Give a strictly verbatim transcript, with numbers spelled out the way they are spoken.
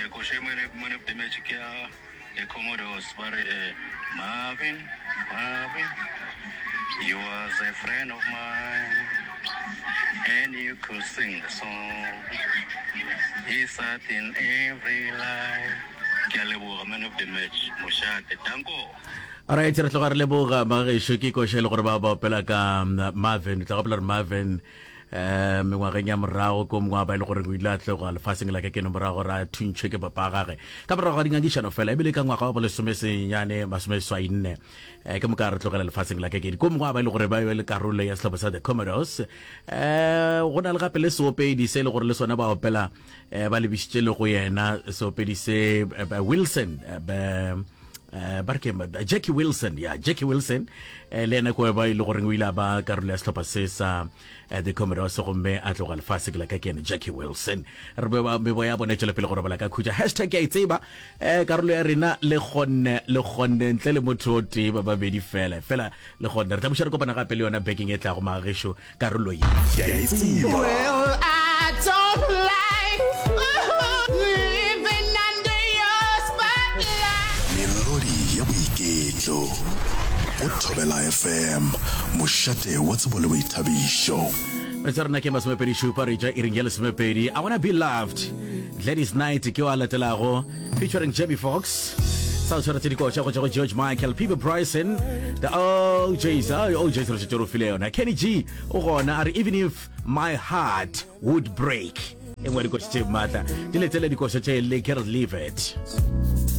kushe mwene mwene the magic ya the Commodores but uh, Marvin Marvin you was a friend of mine and you could sing the song he sat in every line Kalebo man of the match Mushate Tango. Alright, re tloga re leboga magesho ke ko shele gore ba ba pela ka Marvin tla go Marvin eh mengwageng ya morago ko mongwa ba ile gore go ile tle go alfaseng la ke ke no morago ra thuntse ke papa gage ka morago ga dingangisano fela ebile ka ngwaga wa bo lesome senyane masome swaine eh ke mo ka re tlogela alfaseng la ke ke ko mongwa ba ile gore ba ile karolo ya setlhopha sa the Commodores eh go na le gape le soopedi se ile gore le sona ba opela eh ba le bisitse le go yena soopedi se Wilson ba Uh, barkemba Jackie Wilson yeah Jackie Wilson uh, lena ko ba ile gore o ile ba karolo ya setlhopha se sa uh, the Commodores go mme a tloga lefase la ka kene Jackie Wilson re ba me boya bona tšwele pele gore bala ka khuja hashtag ya tseba eh karolo ya rena le gonne le gonne ntle le motho o tee ba babedi fela fela le gonne re tla buša re kopana gape le yona backing e tla go magesho karolo ya tseba. Well, I don't like living under your spotlight. Melodi ya boiketlo o Thobela F M mošate wa tsebo le boithabišo. Metsarna ke masomepedi šupa re ja iringele semepedi I wanna be loved ladies night ke wa latelago featuring Jamie Foxx South Shore Tidiko cha go George Michael People Bryson the O J's O J's re tšoro file yona Kenny G o gona are even if my heart would break engwe di go tšhe matla di letele di go tšhe le can't leave it.